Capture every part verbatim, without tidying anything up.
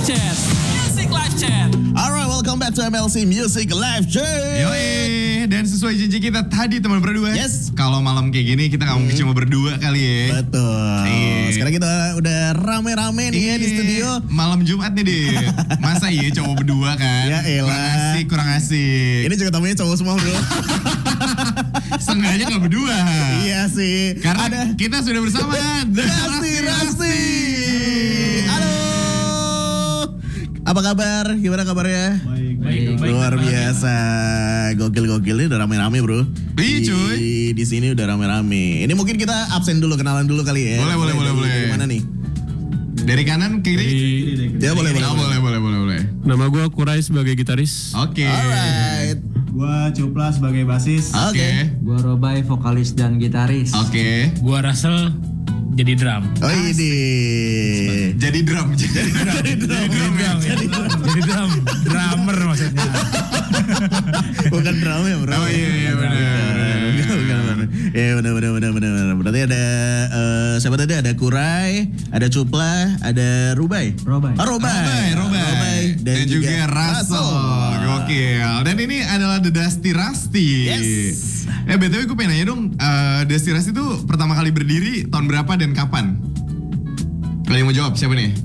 Chat. Music Live Chat. Alright, welcome back to M L C Music Live Chat. Yoi, dan sesuai janji kita tadi teman berdua. Yes. Kalau malam kayak gini kita nggak mungkin cuma berdua kali ya. Betul. Iya. Sekarang kita udah rame-rame nih ya di studio. Malam Jumat nih deh. Masa iya cowok berdua kan? Ya elah. Kurang asik, kurang asik. Ini juga tamunya cowok semua bro. Sengaja nggak berdua. Iya sih. Karena ada kita sudah bersama The Rasti Rasti. Halo. Apa kabar? Gimana kabarnya? Baik, baik, baik. Luar biasa. Gokil-gokil ini udah rame-rame bro. Iya Di- cuy. Di sini udah rame-rame. Ini mungkin kita absen dulu, kenalan dulu kali ya. Boleh, boleh, boleh, Dari- boleh. Dari mana nih? Dari kanan ke kiri. Ya boleh, boleh. Oh, boleh, boleh, boleh, boleh. Nama gue Kurai sebagai gitaris. Oke. Alright. Gua Cupla sebagai basis. Oke. Oke. Gua Robai, vokalis dan gitaris. Oke. Gua Russell jadi drum. Oh ini. Jadi drum. Jadi drum. Jadi drum. ya. Jadi drum, drummer maksudnya. Bukan drama ya bro. Oh iya, iya benar. Bukan, bukan, bukan. Ya benar benar benar benar. Berarti ada eh, siapa tadi? Ada Kurai, ada Cupla, ada Rubai. Robai. Oh, Robai. Robai, Robai. Dan, Dan, juga, Russell. Gokil. Dan ini adalah The Dusty Rusty. Yes. Eh B T W gue pengen nanya dong, eh, Dusty Rusty itu pertama kali berdiri tahun berapa dan kapan? Kalau yang mau jawab siapa nih?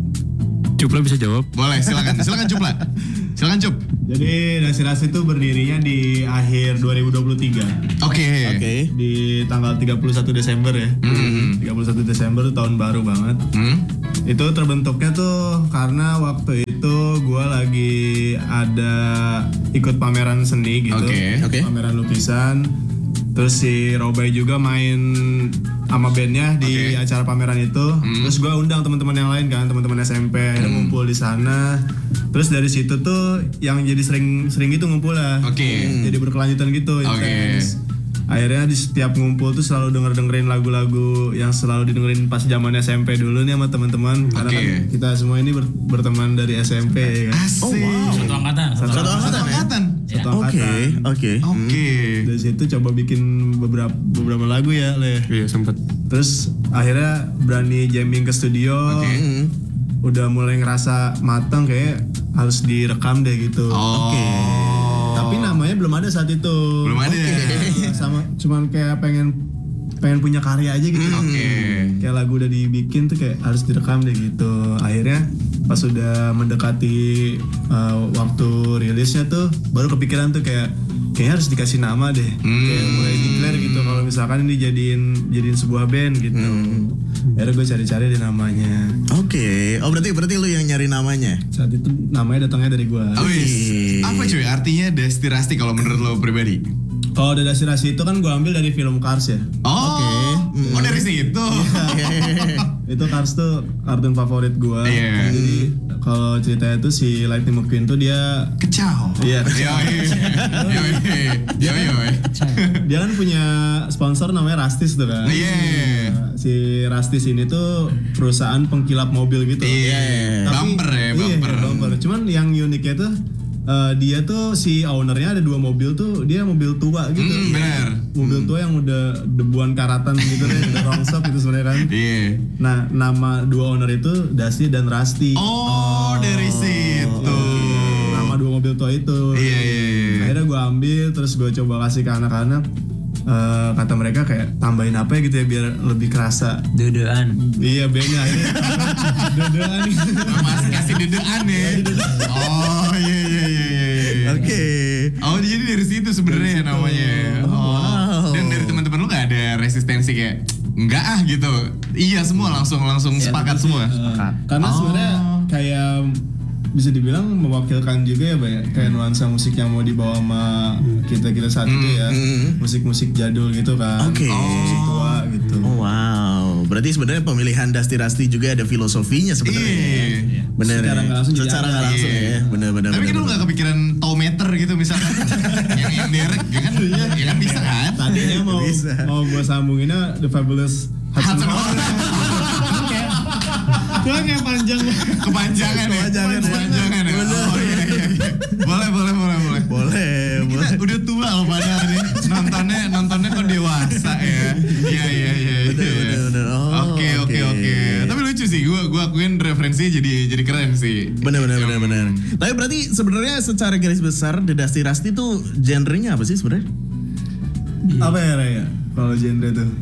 Cupla bisa jawab. Boleh, silakan. Silakan Cupla. Silakan Cup. Jadi Dusty Rust itu berdirinya di akhir dua ribu dua puluh tiga. Oke. Oke. Di tanggal tiga puluh satu Desember ya. Mhm. tiga puluh satu Desember tuh tahun baru banget. Hmm? Itu terbentuknya tuh karena waktu itu gue lagi ada ikut pameran seni gitu. Oke, oke. Pameran lukisan. Terus si Robai juga main sama bandnya di Oke. acara pameran itu. Terus gue undang teman-teman yang lain kan, teman-teman S M P, akhirnya ngumpul di sana. Terus dari situ tuh yang jadi sering-sering gitu ngumpul lah. Oke. Jadi berkelanjutan gitu. Oke. intens. Akhirnya di setiap ngumpul tuh selalu denger-dengerin lagu-lagu yang selalu didengerin pas zaman S M P dulu nih sama teman-teman. Karena Oke. kan kita semua ini ber- berteman dari S M P ya kan. Asik. Oh, wow. Satu angkatan. Satu Satu Satu angkatan ya? angkatan. Satu Oke, angkatan. oke. Oke. Dari situ coba bikin beberapa beberapa lagu ya, Le. Iya sempet. Terus akhirnya berani jamming ke studio. Oke. Hmm. Udah mulai ngerasa matang kayak harus direkam deh gitu. Oh. Oke. Tapi namanya belum ada saat itu. Belum ada. Oke. Sama cuman kayak pengen pengen punya karya aja gitu. Oke. Kayak lagu udah dibikin tuh kayak harus direkam deh gitu. Akhirnya pas udah mendekati uh, waktu rilisnya tuh baru kepikiran tuh kayak kayaknya harus dikasih nama deh. Hmm. Kayak mulai declare gitu kalau misalkan ini jadiin jadiin sebuah band gitu. Akhirnya gue cari-cari deh namanya. Oke. Oh berarti berarti lu yang nyari namanya. Saat itu namanya datangnya dari gue. Oh, yes. Wih. Apa cuy artinya Dusty Rusty kalau menurut lo pribadi? Kalau dari Rasi itu kan gue ambil dari film Cars ya. Oh. Oke. Oh dari situ. Itu Cars tuh kartun favorit gue. Iya. Jadi kalau ceritanya tuh si Lightning McQueen tuh dia Kecau. Iya. Yoi. Yoi. Yoi. Yoi. dia kan punya sponsor namanya Rastis tuh kan. Iya. Nah, si Rastis ini tuh perusahaan pengkilap mobil gitu. Iya. Tapi- Bumper ya, iya, bumper. bumper. Cuman yang uniknya tuh eh, dia tuh si ownernya ada dua mobil tuh, dia mobil tua gitu. Hmm, benar. Mobil tua yang udah debuan karatan gitu deh, udah rongsok gitu sebenarnya kan. Iya. Nah, nama dua owner itu Dusty dan Rusty. Oh, dari situ. Nama dua mobil tua itu. Iya, iya, iya. Akhirnya gue ambil, terus gue coba kasih ke anak-anak. Eh, kata mereka kayak tambahin apa ya gitu ya biar lebih kerasa. Dedean. Iya, bandnya akhirnya dedean. Mas kasih dedean ya. Oh, iya iya iya iya. Oke. Oh, jadi dari situ sebenarnya namanya. Oh. wow. Dan dari teman-teman lu nggak ada resistensi kayak enggak ah gitu. Iya semua langsung langsung sepakat semua. Eh, karena Oh. sebenarnya kayak bisa dibilang mewakilkan juga ya, Bay, kayak nuansa musik yang mau dibawa sama kita kita saat itu ya, musik-musik jadul gitu kan, Oke. musik tua gitu. Oh wow. Berarti sebenarnya pemilihan Dusty Rusty juga ada filosofinya sebenarnya. Iya. Bener. Secara ya? nggak langsung jadi Secara ada. nggak langsung Iya. ya. Bener bener. Tapi bener, kan lu bener. nggak kepikiran tau meter gitu misalkan. yang yang derek ya kan? Ya kan bisa kan? Tadinya mau Bisa. mau gue sambunginnya The Fabulous Hudson Hudson Hawk. Gue kayak panjang Kepanjangan ya. Kepanjangan ya. Kepanjangan ya. Bener. Oh iya iya. iya. Boleh boleh boleh boleh. Boleh, boleh. Kita udah tua loh padahal nih. Nontonnya nontonnya kok dewasa ya. Iya iya iya. Bener, iya. bener, bener. Oh, Oke oke oke. oke. Tapi lucu sih, gue gue akuin referensi referensinya jadi jadi keren sih. Bener bener bener bener. Tapi berarti sebenarnya secara garis besar The Dusty Rusty tuh genrenya apa sih sebenarnya? Apa ya Raya? Kalau genre tuh.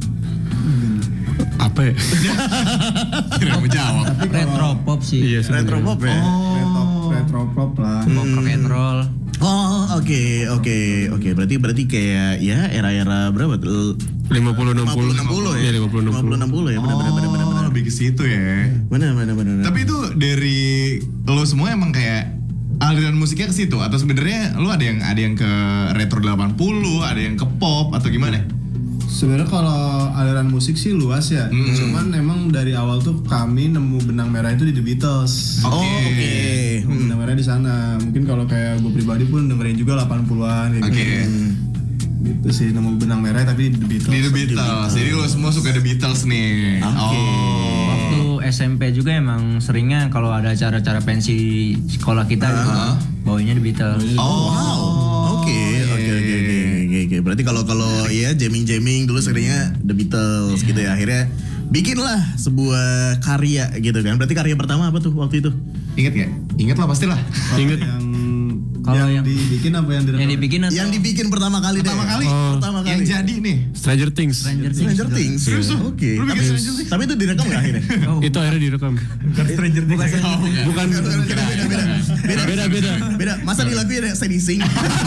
Apa ya? Kira mau jawab. Retro pop sih. Iya, Retro pop ya? Retro, retro pop lah. Pop rock and roll. Oh oke oke oke. Berarti berarti kayak ya era-era berapa tuh? lima puluh enam puluh. enam puluh Iya, ya? lima puluh enam puluh. enam puluh ya? Bener bener bener bener. Oh, lebih ke situ ya. Bener bener bener. Tapi itu dari lo semua emang kayak aliran musiknya ke situ atau sebenarnya lo ada yang ada yang ke retro delapan puluh, ada yang ke pop atau gimana? Sebenarnya kalau aliran musik sih luas ya. Mm. Cuman emang dari awal tuh kami nemu benang merah itu di The Beatles. Oh oke. Nemu benang merah di sana. Mungkin kalau kayak gue pribadi pun dengerin juga delapan puluhan kayak Oke. gitu. Gitu sih nemu benang merah tapi di The Beatles. Di The Beatles. Jadi lo semua suka The Beatles nih. Oke. Oh. Waktu S M P juga emang seringnya kalau ada acara-acara pensi sekolah kita gitu, bawanya The Beatles. Oh. Wow. Oke oke oke oke oke oke. Berarti kalau kalau ya jamming jamming dulu seringnya The Beatles gitu ya. Akhirnya bikinlah sebuah karya gitu kan. Berarti karya pertama apa tuh waktu itu? Ingat gak? Ingat lah pastilah. Ingat. Yang Kalau yang, yang- dibikin apa yang direkam? Yang dibikin atau Yang dibikin pertama kali deh. Pertama kali. Oh. Pertama kali. Yang jadi nih. Stranger Things. Stranger Things. Stranger Things. Serius lu? Oke. Lu bikin Tapi, Stranger Things? tapi itu direkam nggak akhirnya? Oh, Itu akhirnya direkam. Stranger Things. Oh, Bukan. Beda beda beda. Beda Beda beda. beda. Masa dilakuin ya Steady Sing?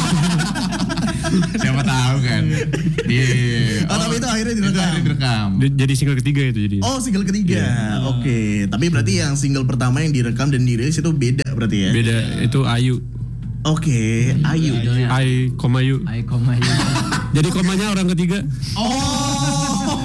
Siapa tahu kan. Iya. Oh, tapi itu akhirnya Itu direkam. akhirnya direkam. Di- Jadi single ketiga itu jadi. Oh single ketiga. Oke. Tapi berarti yang single pertama yang direkam dan dirilis itu beda berarti ya? Beda itu Ayu. Oke. Ayu. judulnya I koma Yu. I Koma You. Jadi komanya orang ketiga. Oh.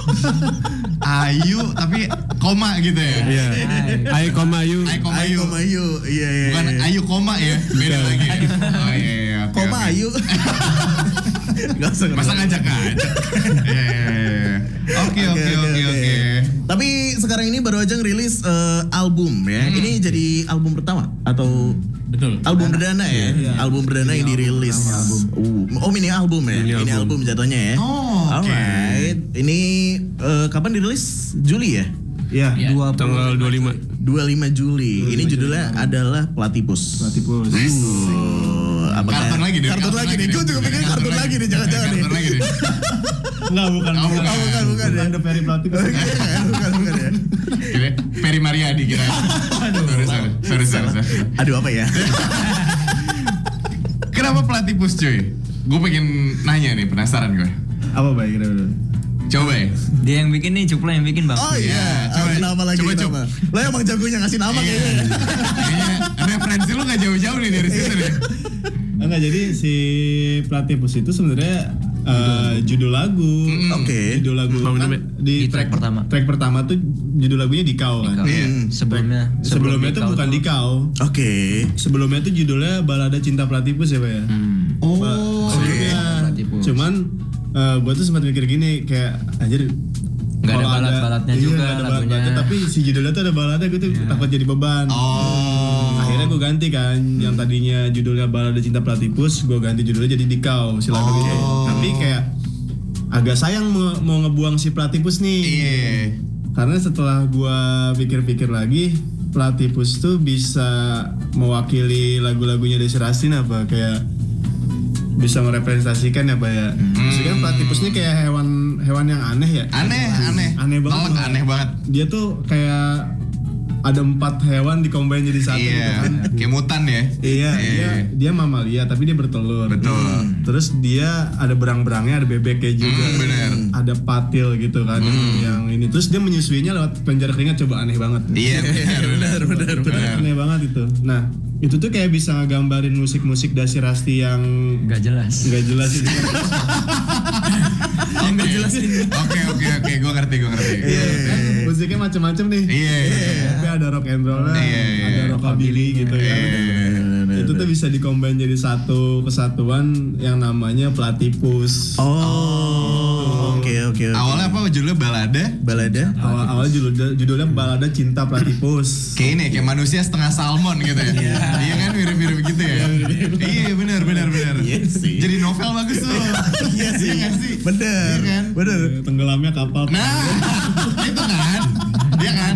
Ayu tapi koma gitu ya. Iya. I koma Yu. Ayu koma Ayu Ayu. koma Ayu. Iya iya. Bukan iya. Ayu koma ya. Beda lagi. Oh iya iya. oke, Koma oke. Ayu. Gak usah. Masa ngajak ngajak. Iya, iya, iya. Oke oke oke oke. Tapi sekarang ini baru aja ngerilis eh, album ya. Hmm. Ini jadi album pertama atau Betul. album perdana ya? Iya. Album perdana yang dirilis. Uh, oh mini album ya. Mini Ini album album. jatuhnya ya. Oh, oke. Alright. Ini eh, kapan dirilis? Juli ya? Iya. Ya. Dua Tanggal dua puluh lima. dua puluh lima Juli. Ini judulnya adalah Platypus. Platypus. Oh, apakah- Kartun lagi deh. Kartun lagi nih. Gue juga pikir kartun lagi nih. Jangan-jangan nih. Kartun lagi deh. Enggak bukan. Oh, bukan. Oh, bukan, bukan ya. Bukan The Perry Platypus. Bukan, bukan ya. Kira Perry Mariadi kira. Aduh. Sorry sorry sorry sorry. sorry. Aduh apa ya? Kenapa Platypus cuy? Gue pengen nanya nih, penasaran gue. Apa baik kira-kira? Coba ya. Dia yang bikin nih, Cupla yang bikin bang. Oh iya. Iya, coba. Oh, kenapa lagi? Coba, Kenapa? Lo emang jagonya ngasih nama Iya. kayaknya. Kayaknya referensi lu gak jauh-jauh nih dari situ nih. Enggak, jadi si Platypus itu sebenarnya eh, judul lagu. Oke. Judul lagu Bangun kan namanya. di, Di track pertama. Track pertama tuh judul lagunya Dikau kan. Dikau. Iya. Sebelumnya. Sebelumnya tuh Dikau bukan Dikau. Oke. Sebelumnya tuh judulnya Balada Cinta Platypus ya Pak ya. Hmm. Oh. Sebelumnya. Platypus. Cuman eh gue tuh sempat mikir gini kayak anjir. Nggak ada kalau balad-baladnya iya, juga nggak ada lagunya. balad-baladnya, tapi si judulnya tuh ada baladnya gue tuh takut jadi beban. Oh. Akhirnya gue ganti kan, yang tadinya judulnya Balada Cinta Platypus, gue ganti judulnya jadi Dikau si lagunya. Oh. Tapi kayak agak sayang mau, mau ngebuang si Platypus nih. Iya. Karena setelah gue pikir-pikir lagi, Platypus tuh bisa mewakili lagu-lagunya Desi Rastin apa kayak bisa merepresentasikan ya Pak ya. Maksudnya kan Platypus ini kayak hewan hewan yang aneh ya. Aneh, aneh. Aneh banget. Telek, aneh banget. Dia tuh kayak ada empat hewan dikombin jadi satu gitu Iya. kan. Kayak mutan ya. Iya, dia dia mamalia tapi dia bertelur. Betul. Terus dia ada berang-berangnya, ada bebeknya juga. Hmm, bener. Ada patil gitu kan yang ini. Terus dia menyusuinya lewat penjara keringat, coba aneh banget. Iya, benar, benar, benar, benar. Aneh banget itu. Nah, itu tuh kayak bisa ngegambarin musik-musik Dasi Rasti yang Nggak jelas. nggak jelas itu. Oke, oke, oke, oke, gue ngerti, gue ngerti. Iya, kan musiknya macam-macam nih. Iya, iya, iya. Tapi ada rock and roll, Iya, iya, ada iya. rockabilly gitu ya. Itu tuh bisa dikombin jadi satu kesatuan yang namanya Platypus. Oh. Oke oke. oke. Awalnya apa judulnya balada? Balada. Awal-awal judulnya, judulnya Balada Cinta Platypus. Kayak ini, kayak manusia setengah salmon gitu ya. Iya kan mirip-mirip gitu ya. Iya benar benar benar. Iya sih. Jadi novel bagus tuh. Iya sih. nggak sih? Bener. Iya kan? Bener. Tenggelamnya kapal. Nah, itu kan. Iya kan?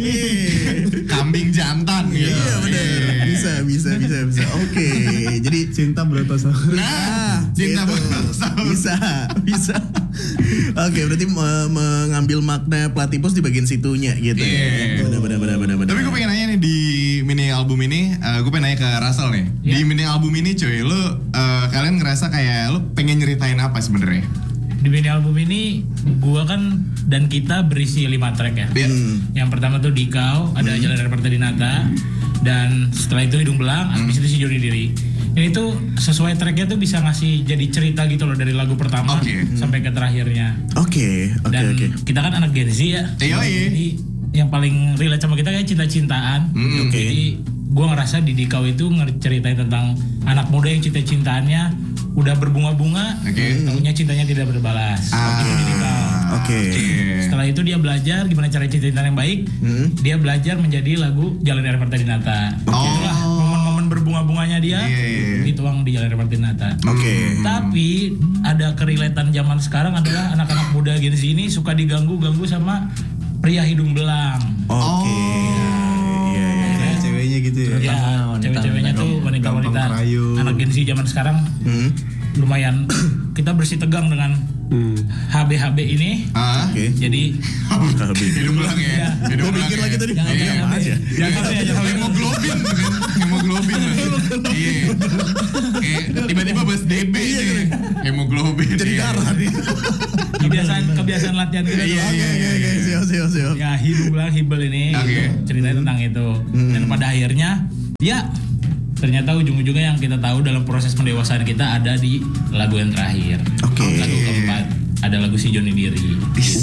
Iya. Kambing jantan gitu. Iya benar. Bisa, bisa, bisa, bisa. Oke. Jadi Cinta Brontosaurus. Nah, cinta gitu. Brontosaurus. Bisa, bisa. Oke, berarti me- mengambil makna platypus di bagian situnya gitu. Iya. Ya. Benar, benar, benar, benar, benar. Tapi gue pengen nanya nih di mini album ini, uh, gue pengen nanya ke Russell nih. Iya. Di mini album ini cuy, lu uh, kalian ngerasa kayak lu pengen nyeritain apa sebenarnya? Di mini album ini gua kan dan kita berisi lima track ya. Iya. Yang pertama tuh Dikau, ada Jalan dari Partai Dinata, dan setelah itu Hidung Belang, habis itu si Joni Diri. Ini tuh sesuai tracknya tuh bisa ngasih jadi cerita gitu loh dari lagu pertama Oke. sampai ke terakhirnya. Oke, oke, Dan oke. kita kan anak Gen Z ya. Iya, iya. Jadi yang paling relate sama kita kayak cinta-cintaan. Mm, oke. Jadi gue ngerasa di Dikau itu ngeceritain tentang anak muda yang cinta-cintaannya udah berbunga-bunga, Oke. tahunya cintanya tidak berbalas. Ah, Itu di Dikau. Oke. Setelah itu dia belajar gimana cara cinta-cintaan yang baik. Hmm. Dia belajar menjadi lagu Jalan dari Partai Dinata. Oh. Itulah momen-momen berbunga-bunganya dia Iya, iya. dituang di Jalan dari Partai Dinata. Oke. Tapi ada kerelataan zaman sekarang adalah anak-anak muda Gen Z ini suka diganggu-ganggu sama pria hidung belang. Oke. Iya, iya. Kayak ceweknya gitu ya. Ya, wanita- cewek-ceweknya tuh wanita-wanita gampang kerayu. anak Gen Z zaman sekarang Hmm. lumayan kita bersih tegang dengan Hmm. H B H B ini. Ah, Oke. Jadi hidung belang ya. Hidung Gue belang mikir ya. lagi tadi. Jangan- Iya, jangan- aja. jangan sampai ya, jangan sampai. Hemoglobin kan, hemoglobin. Iya. Kayak tiba-tiba bahas D B nih. Hemoglobin. Jadi iya. darah nih. kebiasaan kebiasaan latihan kita Iya, tuh. iya, Oke, oke, oke. Siap, siap, siap. Ya hidung belang hibel ini Oke. ceritanya tentang itu. Hmm. Dan pada akhirnya ya ternyata ujung-ujungnya yang kita tahu dalam proses pendewasaan kita ada di lagu yang terakhir. Oke. Lagu keempat ada lagu si Joni Diri.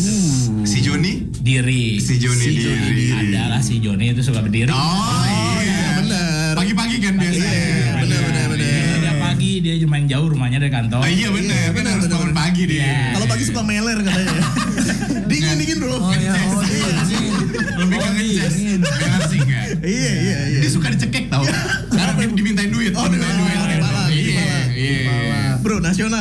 Si Joni? Diri. Si Joni Si Joni Diri. Diri. Adalah si Joni itu suka berdiri. Oh iya. benar. Pagi-pagi kan biasanya. Iya, benar, benar, benar. Dia pagi dia main jauh rumahnya dari kantor. Oh iya benar, Iya, kan benar, harus benar, bangun benar. pagi dia. Iya. Kalau pagi suka meler katanya. Dingin, dingin bro. Oh ya, oh iya. Lebih ke ngecas. Benar sih enggak? Iya, iya, iya. Dia suka dicekek tau. Karena dia dimintain duit. Oh, dimintain di duit. Malang, di Malang, di Iya, Malang. iya. Bro, nasional.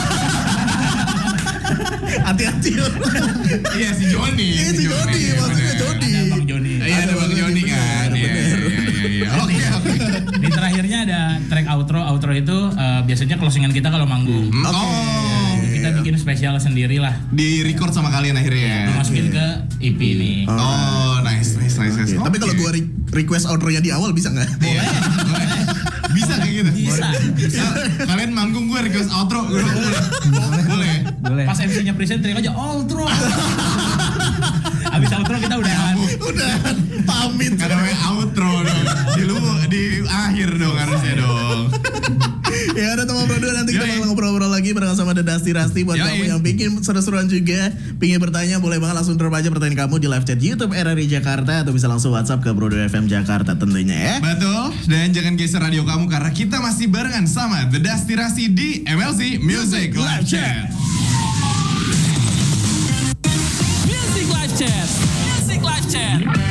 Hati-hati. Iya si Joni. Iya, si Joni, maksudnya benar. Joni. Ada Bang Joni. Iya ada Bang Joni kan. Iya, iya, iya, iya. Oke, oke. Di terakhirnya ada track outro. Outro itu eh, biasanya closingan kita kalau manggung. Oh, Kita bikin spesial sendiri lah. di record sama kalian akhirnya. Masukin ke E P ini. Oh, nice, nice, nice, nice. Tapi kalau Oke. gua re- request outro-nya di awal bisa nggak? Iya, boleh. Bisa kayak gitu. Bisa. Nah, kalian manggung gue request outro, gue boleh. Boleh. Boleh. Pas M C-nya present teriak aja outro. Abis outro kita udah Udah pamit. Gak namanya outro dong. Di lu di akhir dong harusnya dong. Ya udah teman bro nanti kita Yoi. bakal ngobrol-ngobrol lagi bareng sama The Dusty Rusty. Buat Yoi. kamu yang bikin seru-seruan juga, pingin bertanya boleh banget langsung drop aja pertanyaan kamu di live chat YouTube R R I Jakarta atau bisa langsung WhatsApp ke Brodo F M Jakarta tentunya ya. Betul. Dan jangan geser radio kamu karena kita masih barengan sama The Dusty Rusty di M L C Music Live Chat. Music Live Chat. Music Live Chat.